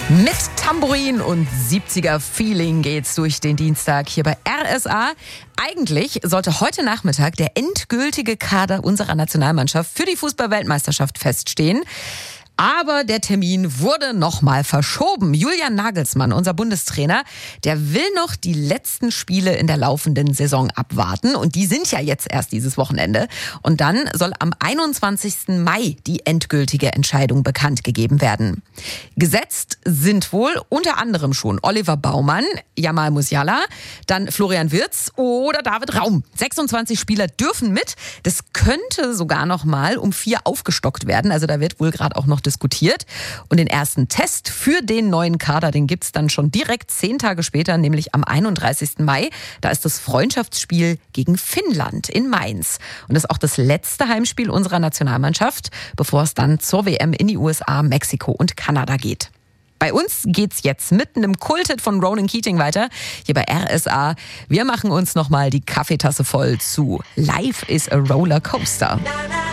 Mit Tambourin und 70er-Feeling geht's durch den Dienstag hier bei RSA. Eigentlich sollte heute Nachmittag der endgültige Kader unserer Nationalmannschaft für die Fußball-Weltmeisterschaft feststehen. Aber der Termin wurde nochmal verschoben. Julian Nagelsmann, unser Bundestrainer, der will noch die letzten Spiele in der laufenden Saison abwarten. Und die sind ja jetzt erst dieses Wochenende. Und dann soll am 21. Mai die endgültige Entscheidung bekannt gegeben werden. Gesetzt sind wohl unter anderem schon Oliver Baumann, Jamal Musiala, dann Florian Wirtz oder David Raum. 26 Spieler dürfen mit. Das könnte sogar nochmal um 4 aufgestockt werden. Also da wird wohl gerade auch noch diskutiert. Und den ersten Test für den neuen Kader, den gibt's dann schon direkt 10 Tage später, nämlich am 31. Mai. Da ist das Freundschaftsspiel gegen Finnland in Mainz. Und das ist auch das letzte Heimspiel unserer Nationalmannschaft, bevor es dann zur WM in die USA, Mexiko und Kanada geht. Bei uns geht's jetzt mit einem Kulthit von Ronan Keating weiter, hier bei RSA. Wir machen uns nochmal die Kaffeetasse voll zu Life is a Roller Coaster.